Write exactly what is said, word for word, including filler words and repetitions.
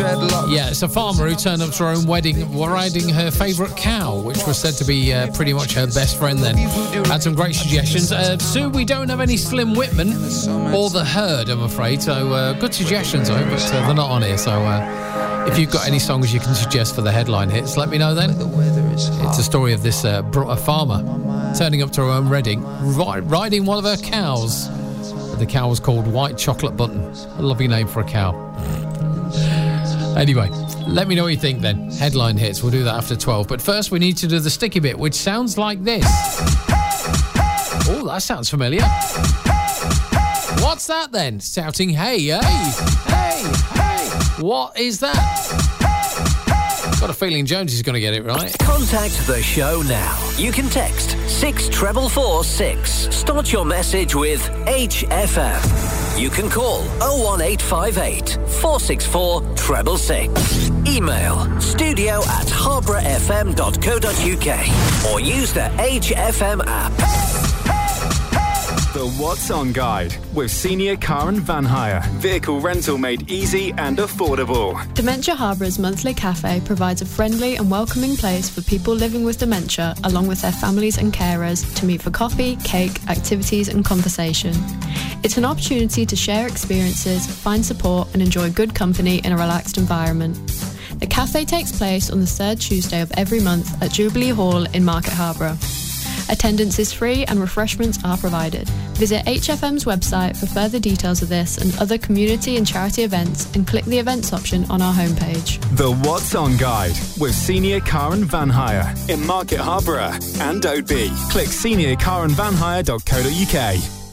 dreadlocks. Yeah, it's a farmer who turned up to her own wedding riding her favourite cow, which was said to be uh, pretty much her best friend then. Had some great suggestions. Uh, Sue, we don't have any Slim Whitman or The Herd, I'm afraid, so uh, good suggestions, though, but uh, they're not on here, so uh, if you've got any songs you can suggest for the headline hits, let me know then. It's a story of this uh, a farmer turning up to her own wedding, ri- riding one of her cows. The cow was called White Chocolate Button. A lovely name for a cow. Anyway, let me know what you think then. Headline hits, we'll do that after twelve. But first we need to do the sticky bit, which sounds like this. Oh, that sounds familiar. What's that then? Shouting, hey, hey, hey, hey. What is that? Got a feeling Jones is going to get it right. Contact the show now. You can text six four four six. Start your message with H F M. You can call oh one eight five eight, four six four, six six six. Email studio at harbour f m dot co dot u k or use the H F M app. The What's On Guide with Senior Car and Van Hire. Vehicle rental made easy and affordable. Dementia Harbour's monthly cafe provides a friendly and welcoming place for people living with dementia, along with their families and carers, to meet for coffee, cake, activities and conversation. It's an opportunity to share experiences, find support and enjoy good company in a relaxed environment. The cafe takes place on the third Tuesday of every month at Jubilee Hall in Market Harborough. Attendance is free and refreshments are provided. Visit H F M's website for further details of this and other community and charity events and click the events option on our homepage. The What's On Guide with Senior Car and Van Hire in Market Harborough and Oadby. Click senior car and van hire dot co dot u k.